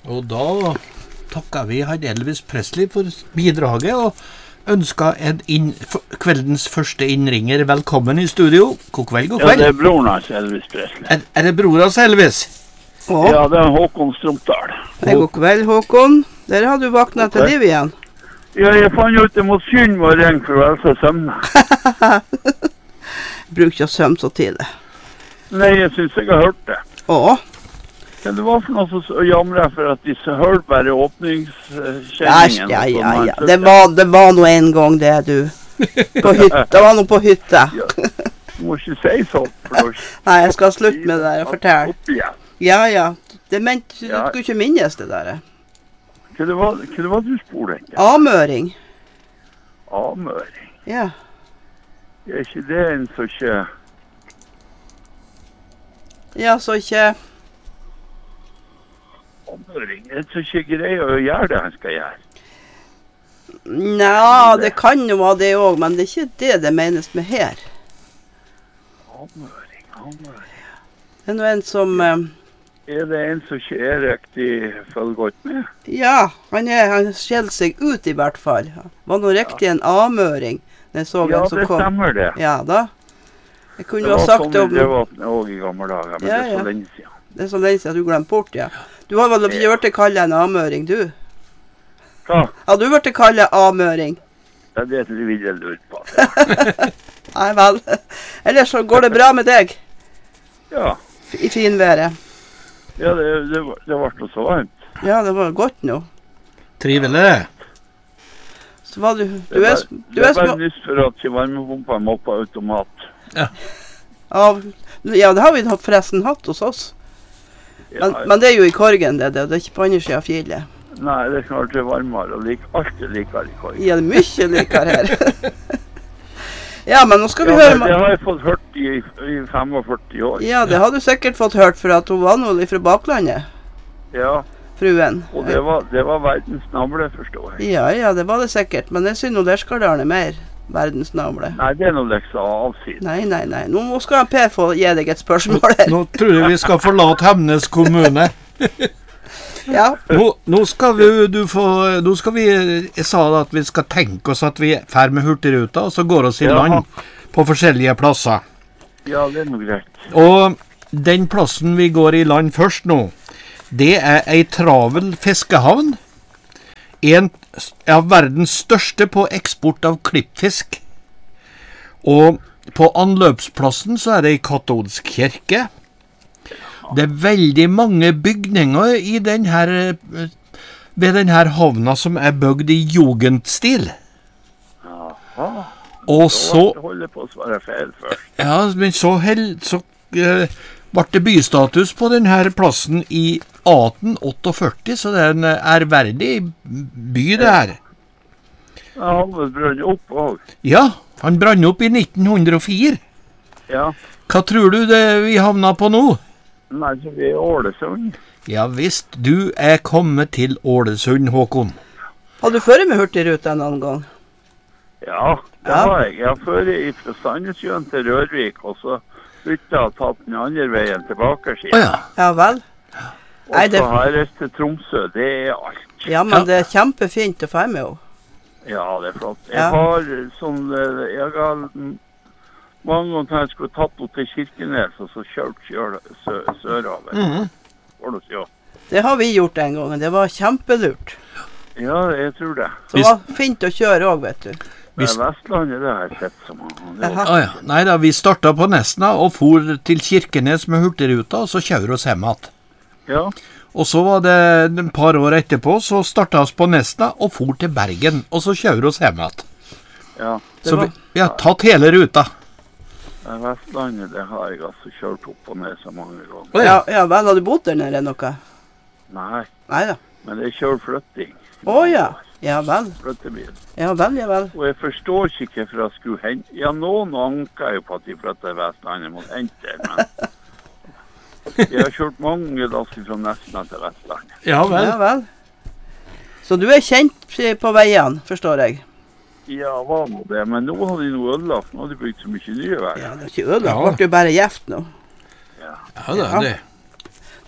Og da takker vi Elvis Presley for bidraget, og ønsker kveldens første innringer velkommen i studio. God kveld. Ja, det broren hans, Elvis Presley. Det broren hans, Elvis? Ja, det Håkon Stromdal. God kveld, Håkon. Der har du vaknet til liv igjen. Ja, jeg fant ut det mot synd med å ringe for å være søvne. Bruk ikke å søvne så tidlig. Nei, jeg synes jeg har hørt det. Åh? Ja, det var for noe som jamret for at de hørte bare åpningskjenningen. Ja. Det var nå en gang det, du. På hytte. Det var noe på hytte. Ja, du må ikke si sånt. Nei, jeg skal slutte med det der og fortelle. Ja. Det mente, du skulle ikke minnes det der. Hva det var du spurte etter? Amøring. Amøring? Ja. Er ikke det en som ikke... Ja, så ikke... Amøring? Er det så ikke greier å gjøre det han skal gjøre? Nei, det kan jo være det også, men det er ikke det menes med her. Amøring. Det er noe en som... Er det en som ikke er riktig følger godt med? Ja, han skjeller seg ut i hvert fall. Var noe riktig en amøring? Ja, det stemmer det. Ja, da. Jeg kunne jo ha sagt det om... Det var også i gamle dager, men det er så lenge siden. Det er så lenge siden at du glemte bort, ja. Du har vel ikke vært til kallet en amøring, du? Hva? Har du vært til kallet amøring? Ja, det vil jeg lure på. Nei vel. Ellers så går det bra med deg? Ja. I finværet? Ja, det var så varmt. Ja, det var godt nå. Trivelig. Så var du det er bare nyss for at varmepumpa må på automat. Ja. Ja, det har vi forresten hatt hos oss. Men det er jo i Korgen, det er ikke på andre siden av fjellet. Nei, det er snart varmere, og alt er likere i Korgen. Ja, det er mye likere her. Ja, men nå skal vi høre... Det har jeg fått hørt i 45 år. Ja, det har du sikkert fått hørt, for at hun var noe fra baklandet. Ja. Fruen. Og det var verdens navle, forstår jeg. Ja, det var det sikkert, men jeg synes noe der skal det mer verdens navle. Nei, det er noe liksom avsiden. Nei. Nå skal Per få gi deg et spørsmål her. Nå tror jeg vi skal forlate Hemnes kommune. Ja. Nå skal vi, jeg sa at vi skal tenke oss at vi er ferdig med hurtigruta, og så går oss i land på forskjellige plasser. Ja, det er noe greit. Og den plassen vi går i land først nå, det er ei travel fiskehavn. En av verdens største på eksport av klippfisk. Og på anløpsplassen så er det ei katolsk kirke. Det er veldig mange bygninger ved denne havna som er bygd i jugendstil. Jaha. Og så... Det holder på å svare feil først. Ja, men så ble det bystatus på denne plassen i 1848, så det er en ærverdig by det her. Ja, han brønner opp også. Ja, han brann opp i 1904. Ja. Hva tror du vi havna på nå? Nei, så vi er i Ålesund. Ja, visst, du er kommet til Ålesund, Håkon. Har du ført med hurtigruta noen gang? Ja, det har jeg. Jeg har ført fra Sandnesjøen til Rørvik, og så bytta og tatt den andre veien tilbake siden. Ja vel. Og så har jeg reist til Tromsø, det er alt. Ja, men det er kjempefint å få med henne. Ja, det er flott. Jeg har mange ganger jeg skulle tatt henne til Kirkenes, og så kjørt sørover. Det har vi gjort en gang, det var kjempelurt. Ja, jeg tror det. Så det var fint å kjøre også, vet du. Vestlandet, det har jeg sett som han. Neida, vi startet på Nesna og for til Kirkenes med hurtigruta, og så kjører oss hjem igjen. Ja. Og så var det et par år etterpå, så startet oss på Nesna og for til Bergen, og så kjører oss hjem igjen. Ja. Så vi har tatt hele ruta. Vestlandet, det har jeg altså kjørt opp og ned så mange ganger. Ja, vel, har du bodd der nede noe? Nei. Neida. Men jeg kjører flytting. Ja vel. Flyttebil. Ja vel. Og jeg forstår ikke hvorfor jeg skulle hente. Ja, noen anker jo på at de flytter Vestlandet mot hente, men jeg har kjørt mange dager fra Nesna til Vestlandet. Ja vel. Så du er kjent på veien, forstår jeg? Ja, hva nå det? Men nå har de noe ødelagt. Nå har de bygd så mye nye veier. Ja, det er ikke ødelagt. Det er bare gjeft nå. Ja, det er det.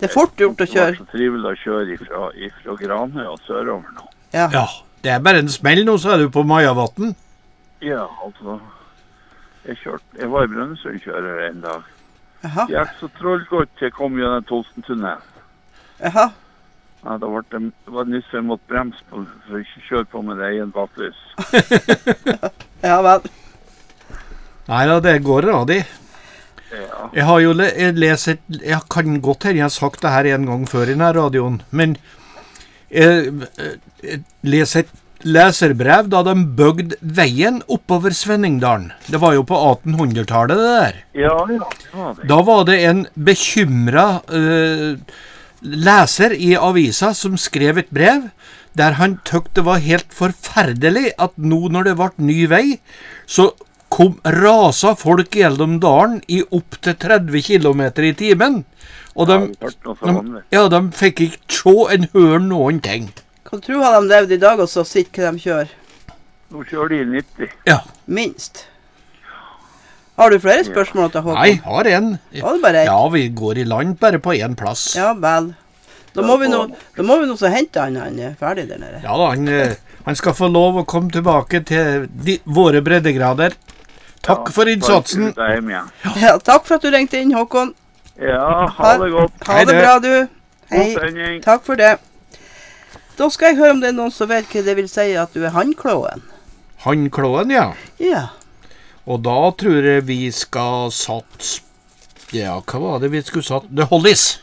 Det fort gjort å kjøre. Det var så trivelig å kjøre ifra Granøy og sørover nå. Ja. Ja, det er bare en smell nå, så er du på Majavatn. Ja, altså. Jeg var i Brønnøysundkjører en dag. Jaha. Jeg gikk så trollgodt til jeg kom gjennom Tolstentunnelen. Jaha. Ja, det var nyss jeg måtte bremse på, for ikke kjøre på med det egen baklys. Ja vel. Nei da, det går radig. Ja. Jeg har jo lest jeg kan godt hende jeg har sagt det her en gang før i denne radioen, men jeg leser et leserbrev da de bygde veien oppover Svenningdalen. Det var jo på 1800-tallet det der. Ja, det var det. Da var det en bekymret leser i avisa som skrev et brev, der han tykte det var helt forferdelig at nå når det ble ny vei, så rasa folk gjennom dalen i opp til 30 kilometer i timen. Og de fikk ikke se en hør noen ting. Kan du tro at de levde i dag og så sitt hva de kjører? Nå kjører de i 90. Ja. Minst. Har du flere spørsmål til Håkon? Nei, har en. Var det bare en? Ja, vi går i land bare på en plass. Ja, vel. Da må vi nå så hente han er ferdig der nede. Ja da, han skal få lov å komme tilbake til våre breddegrader. Takk for innsatsen. Ja, takk for at du ringte inn, Håkon. Ja, ha det godt. Ha det bra, du. Hei. Takk for det. Da skal jeg høre om det er noen som vet hva det vil si at du er handklåen. Handklåen, ja. Ja. Og da tror jeg vi skal satse... Ja, hva var det vi skulle satse? Det Hollis.